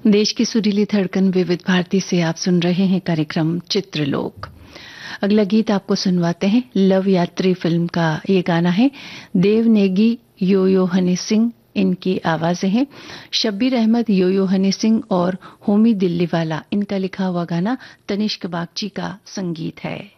देश की सुरीली धड़कन विविध भारती से आप सुन रहे हैं कार्यक्रम चित्रलोक। अगला गीत आपको सुनवाते हैं। लव यात्री फिल्म का ये गाना है। देव नेगी, यो हनी सिंह इनकी आवाजें हैं। शब्बीर अहमद, यो हनी सिंह और होमी दिल्लीवाला इनका लिखा हुआ गाना तनिष्क बागची का संगीत है।